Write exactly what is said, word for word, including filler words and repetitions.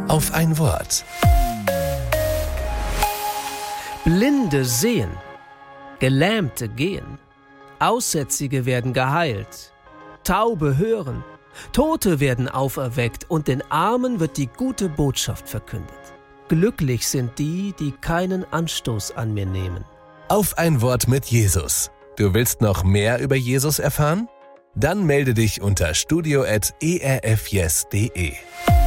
Auf ein Wort. Blinde sehen, Gelähmte gehen, Aussätzige werden geheilt, Taube hören, Tote werden auferweckt und den Armen wird die gute Botschaft verkündet. Glücklich sind die, die keinen Anstoß an mir nehmen. Auf ein Wort mit Jesus. Du willst noch mehr über Jesus erfahren? Dann melde dich unter studio at e r f yes punkt d e.